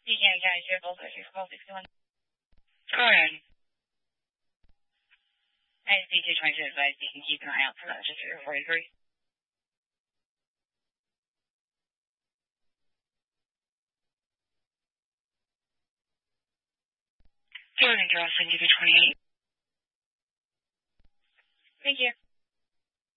Buchanan County Sheriff, also call 61. Go ahead. ISP 222 advised you can keep an eye out for that, just 43. Go ahead and draw, send you to 28. Thank you.